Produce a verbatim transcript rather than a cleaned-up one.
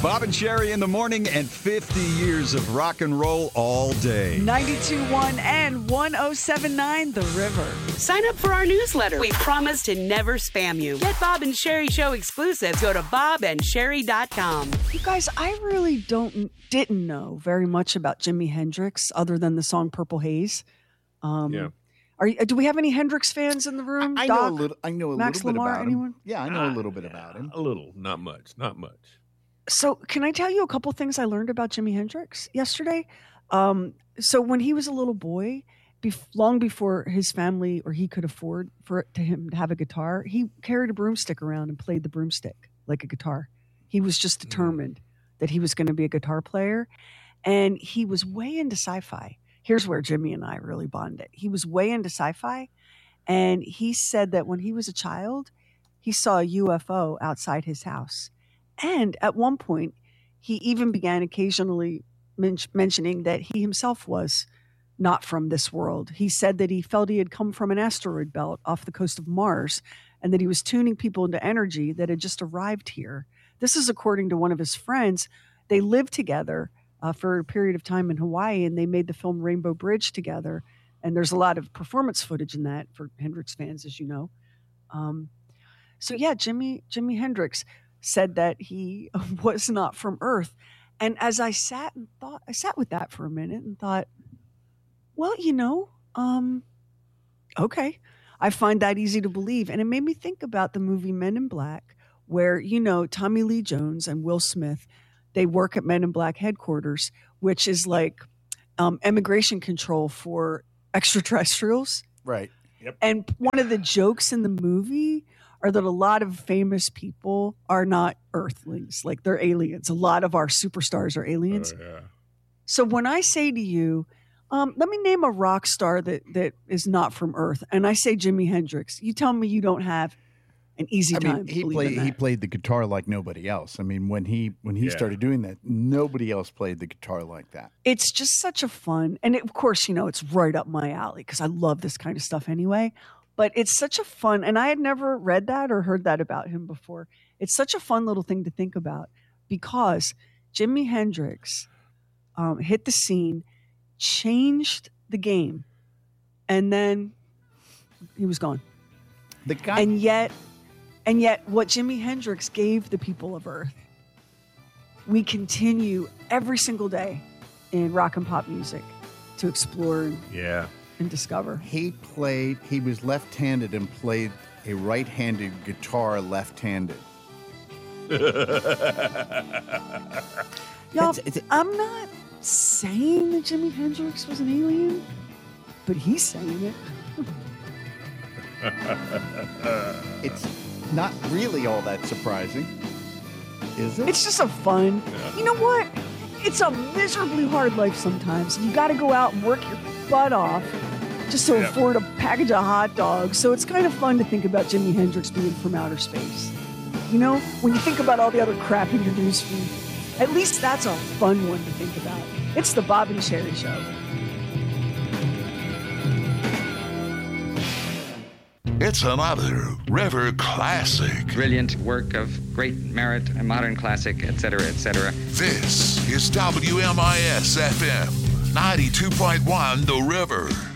Bob and Sherry in the morning and fifty years of rock and roll all day. ninety-two point one and one oh seven point nine The River. Sign up for our newsletter. We promise to never spam you. Get Bob and Sherry Show exclusives. Go to bob and sherry dot com. You guys, I really don't didn't know very much about Jimi Hendrix other than the song Purple Haze. Um, yeah. Are you, do we have any Hendrix fans in the room? I, I Doc? know a little. I know a Max little bit Lamar, about him. anyone? Yeah, I know Uh, a little bit about him. A little, not much, not much. So can I tell you a couple things I learned about Jimi Hendrix yesterday? Um, so when he was a little boy, bef- long before his family or he could afford for it to him to have a guitar, he carried a broomstick around and played the broomstick like a guitar. He was just determined mm. that he was going to be a guitar player. And he was way into sci-fi. Here's where Jimmy and I really bonded. He was way into sci-fi. And he said that when he was a child, he saw a U F O outside his house. And at one point, he even began occasionally men- mentioning that he himself was not from this world. He said that he felt he had come from an asteroid belt off the coast of Mars and that he was tuning people into energy that had just arrived here. This is according to one of his friends. They lived together uh, for a period of time in Hawaii, and they made the film Rainbow Bridge together. And there's a lot of performance footage in that for Hendrix fans, as you know. Um, so, yeah, Jimi, Jimi Hendrix said that he was not from Earth. And as I sat and thought, I sat with that for a minute and thought, well, you know, um, okay, I find that easy to believe. And it made me think about the movie Men in Black, where, you know, Tommy Lee Jones and Will Smith, they work at Men in Black headquarters, which is like um, immigration control for extraterrestrials. Right. Yep. And one of the jokes in the movie are that a lot of famous people are not Earthlings, like they're aliens. A lot of our superstars are aliens. Oh, yeah. So when I say to you, um, let me name a rock star that that is not from Earth, and I say Jimi Hendrix, you tell me you don't have an easy I time. mean, he believing played. that. He played the guitar like nobody else. I mean, when he when he Yeah. started doing that, nobody else played the guitar like that. It's just such a fun, and it, of course, you know, it's right up my alley because I love this kind of stuff anyway. But it's such a fun, and I had never read that or heard that about him before. It's such a fun little thing to think about because Jimi Hendrix um, hit the scene, changed the game, and then he was gone. The guy, And yet, and yet, what Jimi Hendrix gave the people of Earth, we continue every single day in rock and pop music to explore and, Yeah. and discover. he played. He was left-handed and played a right-handed guitar left-handed. Y'all, It's- it's- I'm not saying that Jimi Hendrix was an alien, but he's saying it. It's not really all that surprising, is it? It's just a fun. You know what? It's a miserably hard life sometimes. You got to go out and work your butt off just to Yep. afford a package of hot dogs. So it's kind of fun to think about Jimi Hendrix being from outer space. You know, when you think about all the other crap in your newsfeed, at least that's a fun one to think about. It's the Bob and Sherry Show. It's another River classic. Brilliant work of great merit, a modern classic, et cetera, et cetera. This is W M I S F M ninety-two point one The River.